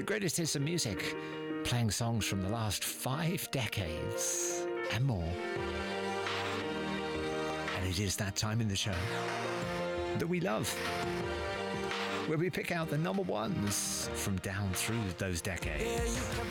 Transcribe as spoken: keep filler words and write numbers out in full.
The greatest hits of music, playing songs from the last five decades and more. And it is that time in the show that we love, where we pick out the number ones from down through those decades.